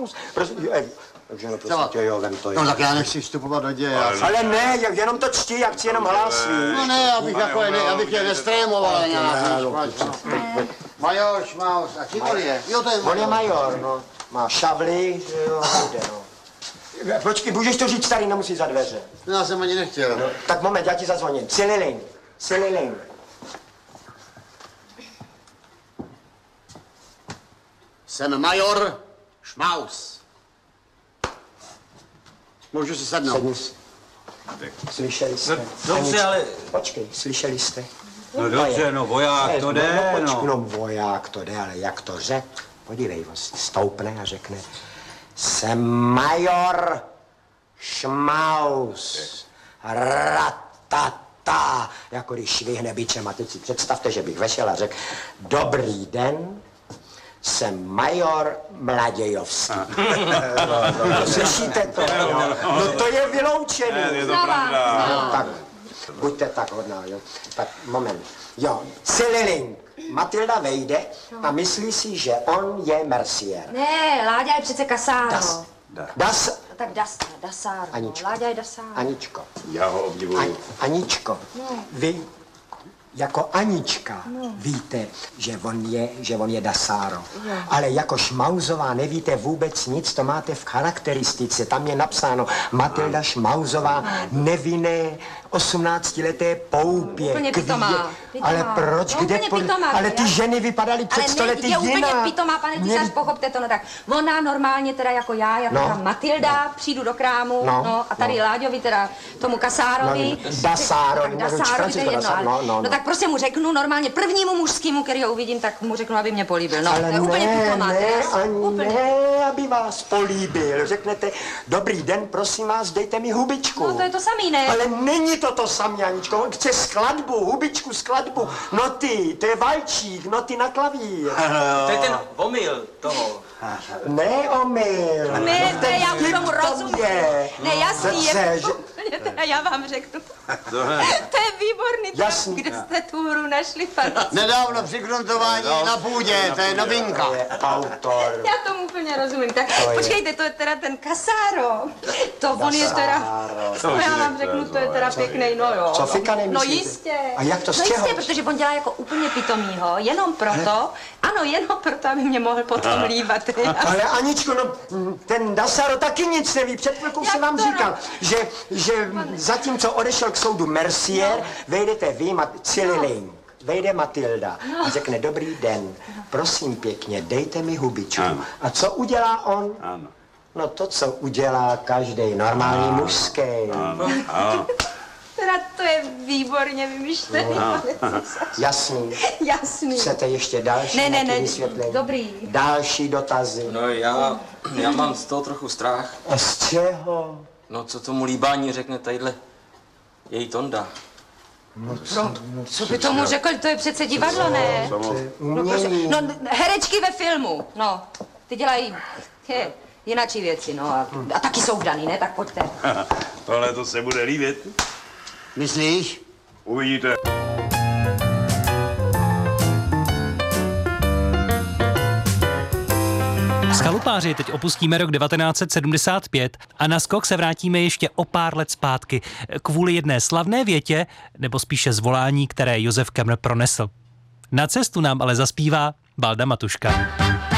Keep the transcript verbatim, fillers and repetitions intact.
Šmaus. Prosím, takže no prosím tě, jo, vem to. No tak já nechci vstupovat do děje. Ale, ale ne, jenom to čti, jak chci jenom hlásí. No ne, abych jako ne, abych je nestrémoval nějak. Major Šmaus, a kým on je? Jo, to je On je major, no. Má šavly, jo, bude, no. Počkej, můžeš to říct, starý, nemusí za dveře. No, já jsem ani nechtěl. No, tak moment, já ti zazvoním. Cililing, Cililing. Jsem major Šmaus. Můžu si sednout. Sedni si. Slyšeli jste? No, dobře, ale... Počkej, slyšeli jste? No dobře, no voják to jde, no. no. Počku, no voják to jde, ale jak to řek? Podívej, on si stoupne a řekne, jsem major Šmaus. Ratata. Jako když švihne bičem a teď si představte, že bych vešel a řekl, dobrý den, jsem major Mladějovský. No, slyšíte to? No, no to je vyloučený. Je to pravda. No, tak, buďte tak hodná, jo. Tak, moment. Jo, Cililing. Matilda vejde a myslí si, že on je Mercier. Ne, Láďa je přece Cassaro. Das. Das. Tak Das, Dasáro. Aničko. Láďa je Dasáro. Aničko. Já ho obdivuju. Ani, Aničko, No. vy jako Anička no. víte, že on je, že on je Dasáro. Jo. Ale jako Šmauzová nevíte vůbec nic, to máte v charakteristice. Tam je napsáno Matilda Šmauzová, nevinné osmnáctileté poupě. Úplně pitomá. Pitomá. Ale proč? No, kde? úplně pitomá, Ale ty já... ženy vypadaly před ale sto lety je úplně jinak. pitomá, pane Neví- Císař, pochopte to, no tak. Ona normálně teda jako já, jako No. ta Matilda, přijdu do krámu, No. no, a tady No. Láďovi teda, tomu Casárovi. No, Dasárovi, tak nebo Dasárovi, to je Francisco jedno. Dasáro, ale- no, no, No no. tak prostě mu řeknu normálně prvnímu mužskému, který ho uvidím, tak mu řeknu, aby mě políbil. No, Ale to je úplně ne, pitomá. ne, teda. ani Úplně. ne, aby vás políbil. Řeknete, dobrý den, prosím vás, dejte mi hubičku. No to je to samý, ne? Ale není to to samý, Aničko. On chce skladbu, hubičku, skladbu. Noty, to je valčík, noty na klavír. To je ten omyl toho. Ne, omyl. Ne, ne, já už vtip tomu to rozumím. je. Ne, jasný, je Přece, že- úplně, teda já vám řeknu. To je výborný, teda, Jasný. kde jste tu hru našli, pane. Nedávno při gruntování na půdě, to je novinka. To je autor. Já tomu úplně rozumím. Tak To je- počkejte, to je teda ten Cassaro. To on je teda, Dasáro. no já vám řeknu, to je teda pěkný, no jo. Co fika nemyslíte? No jistě. A jak to, z No čeho? jistě, protože on dělá jako úplně pitomýho, jenom proto, ano, jenom proto, aby mě mohl potom líbat. Ale Aničko, no, ten Dasáro taky nic neví. Před chvilkou Jak jsem vám to říkal, no? že, že zatímco odešel k soudu Mercier, No. vejdete vy, Mat- Cililing. Vejde Matilda a řekne, dobrý den, prosím pěkně, dejte mi hubičku. Ano. A co udělá on? Ano. No to, co udělá každý normální mužský. Ano, ano. Teda to je výborně vymyšlený, pane Císař. Jasný. Jasný. Chcete ještě další Ne, ne, nějaké ne, vysvětlení? dobrý. Další dotazy. No já, já mám z toho trochu strach. A z čeho? No co tomu líbání řekne tadyhle její Tonda. Co by tomu řekl, to je přece divadlo, ne? No, prostě, Umění. no, herečky ve filmu, no, ty dělají je, jinačí věci, no, a, a taky jsou vdaný, ne, tak pojďte. Tohle to se bude líbit. Myslíš? Uvidíte. Chalupáři teď opustíme rok devatenáct set sedmdesát pět a na skok se vrátíme ještě o pár let zpátky kvůli jedné slavné větě, nebo spíše zvolání, které Josef Kemr pronesl. Na cestu nám ale zaspívá Valda Matuška.